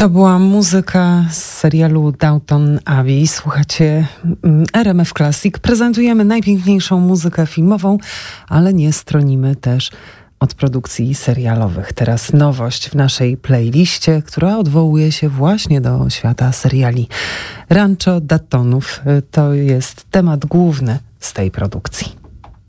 To była muzyka z serialu Downton Abbey. Słuchacie RMF Classic. Prezentujemy najpiękniejszą muzykę filmową, ale nie stronimy też od produkcji serialowych. Teraz nowość w naszej playliście, która odwołuje się właśnie do świata seriali. Rancho Daytonów to jest temat główny z tej produkcji.